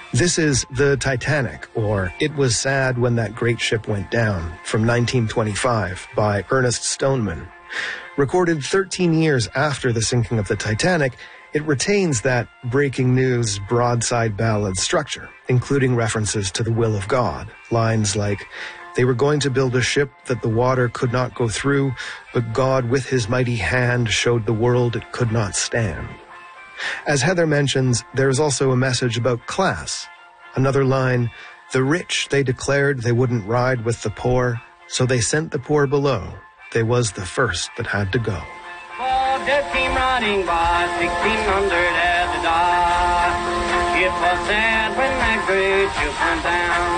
This is The Titanic, or It Was Sad When That Great Ship Went Down, from 1925 by Ernest Stoneman. Recorded 13 years after the sinking of the Titanic, it retains that breaking news broadside ballad structure, including references to the will of God. Lines like, "They were going to build a ship that the water could not go through, but God with his mighty hand showed the world it could not stand." As Heather mentions, there is also a message about class. Another line, "The rich, they declared they wouldn't ride with the poor, so they sent the poor below. They was the first that had to go." Oh, death came riding by 1600 at the dock. It was sad when that great ship went down.